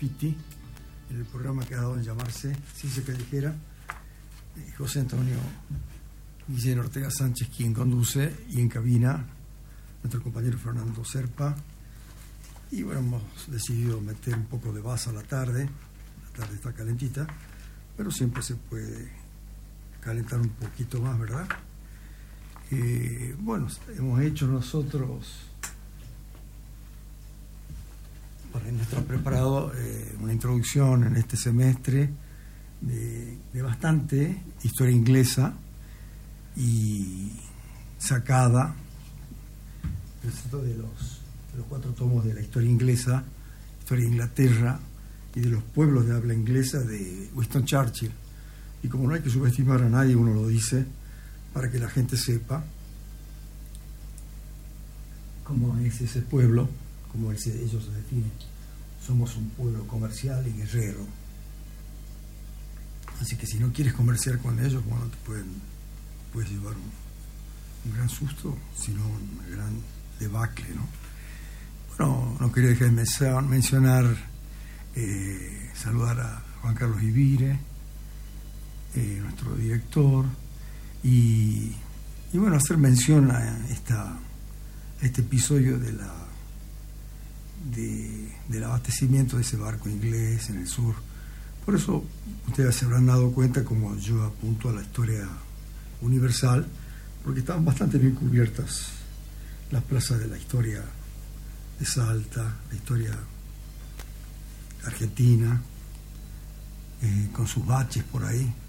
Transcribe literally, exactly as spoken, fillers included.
graffiti, en el programa que ha dado en llamarse Ciencia Callejera. eh, José Antonio Guillermo Ortega Sánchez quien conduce, y en cabina nuestro compañero Fernando Serpa. Y bueno, hemos decidido meter un poco de baza a la tarde. La tarde está calentita, pero siempre se puede calentar un poquito más, ¿verdad? Eh, bueno, hemos hecho nosotros, para nuestro preparado, eh, una introducción en este semestre de, de bastante historia inglesa y sacada de los, de los cuatro tomos de la historia inglesa, historia de Inglaterra y de los pueblos de habla inglesa de Winston Churchill. Y como no hay que subestimar a nadie, uno lo dice para que la gente sepa cómo es ese pueblo, como ellos se definen. Somos un pueblo comercial y guerrero. Así que si no quieres comerciar con ellos, bueno, te pueden, puedes llevar un, un gran susto, sino una gran debacle, ¿no? Bueno, no quería dejar de mencionar, eh, saludar a Juan Carlos Ivire, eh, nuestro director, y, y bueno, hacer mención a, esta, a este episodio de la de, del abastecimiento de ese barco inglés en el sur. Por eso ustedes se habrán dado cuenta como yo apunto a la historia universal, porque estaban bastante bien cubiertas las plazas de la historia de Salta, la historia argentina, eh, con sus baches por ahí.